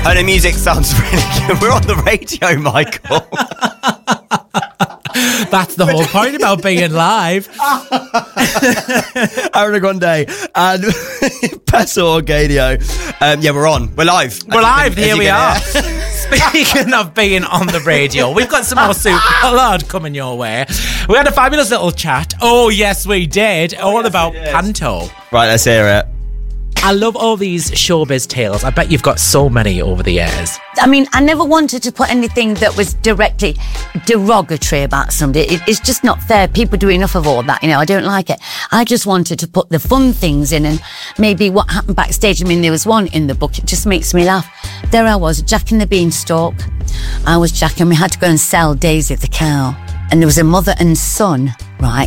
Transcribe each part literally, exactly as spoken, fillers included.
Oh, the music sounds really good. We're on the radio, Michael. That's the whole point about being live. Ariana Grande and Peso Orgadio. Um, yeah, we're on. We're live. We're live. Here we are. Hear. Speaking of being on the radio, we've got some more Super Lord coming your way. We had a fabulous little chat. Oh, yes, we did. Oh, all yes, about Panto. Right, let's hear it. I love all these showbiz tales. I bet you've got so many over the years. I mean, I never wanted to put anything that was directly derogatory about somebody. It, it's just not fair. People do enough of all that, you know. I don't like it. I just wanted to put the fun things in and maybe what happened backstage. I mean, there was one in the book. It just makes me laugh. There I was, Jack and the Beanstalk. I was Jack and we had to go and sell Daisy the cow. And there was a mother and son, right,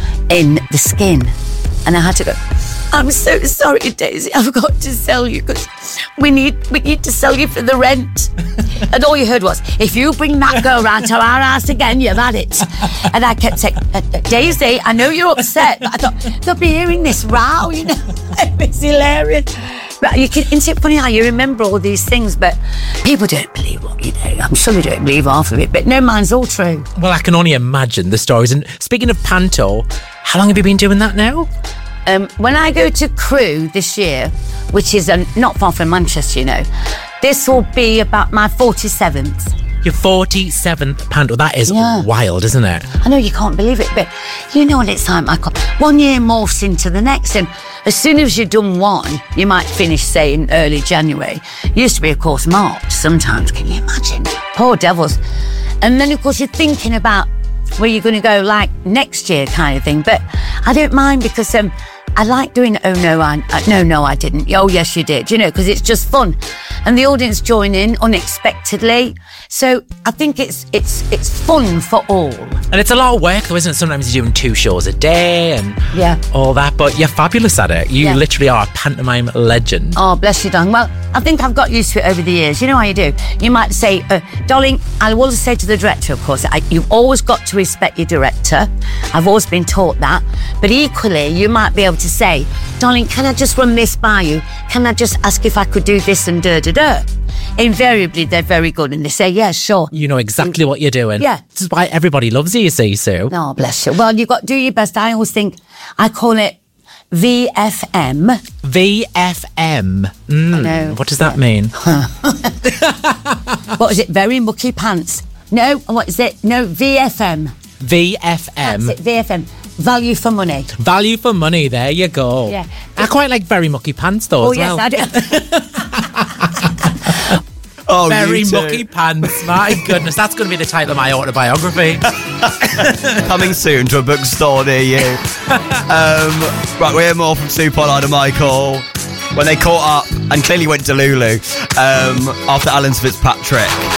in the skin. And I had to go... I'm so sorry, Daisy. I've got to sell you because we need we need to sell you for the rent. And all you heard was, if you bring that girl round to our house again, you've had it. And I kept saying, Daisy, I know you're upset, but I thought they'll be hearing this row, you know. It's hilarious. But you can, isn't it funny how you remember all these things, but people don't believe what you know. I'm sure they don't believe half of it, but no, mine's all true. Well, I can only imagine the stories. And speaking of Panto, how long have you been doing that now? Um, when I go to Crewe this year, which is um, not far from Manchester, you know, this will be about my forty-seventh. Your forty-seventh Panto. That is yeah. wild, isn't it? I know you can't believe it, but you know what it's like, Michael. One year morphs into the next, and as soon as you've done one, you might finish, say, in early January. It used to be, of course, March sometimes. Can you imagine? Poor devils. And then, of course, you're thinking about where you're going to go, like, next year kind of thing. But I don't mind because... um. I like doing, oh, no, I, uh, no, no, I didn't. Oh, yes, you did, you know, because it's just fun. And the audience join in unexpectedly. So I think it's it's it's fun for all. And it's a lot of work, though, isn't it? Sometimes you're doing two shows a day and yeah. all that. But you're fabulous at it. You yeah. literally are a pantomime legend. Oh, bless you, darling. Well, I think I've got used to it over the years. You know how you do. You might say, uh, darling, I will say to the director, of course, I, you've always got to respect your director. I've always been taught that. But equally, you might be able to say, darling, can I just run this by you? Can I just ask if I could do this and da da da? Invariably, they're very good and they say, yeah, sure. You know exactly what you're doing. Yeah. This is why everybody loves you, you see, Sue. Oh, bless you. Well, you've got to do your best. I always think, I call it V F M. V F M. Mm, no, what does that yeah. mean? What is it? Very mucky pants. No, what is it? No, V F M. V F M. That's it, V F M. Value for money. Value for money, there you go. Yeah. I quite like Very Mucky Pants, though, oh, as yes, well. I do. Oh, Very Mucky Pants. My goodness, that's going to be the title of my autobiography. Coming soon to a bookstore near you. um, right, we'll hear more from Sue Pollard and Michael when they caught up and clearly went to Lulu um, after Alan Fitzpatrick.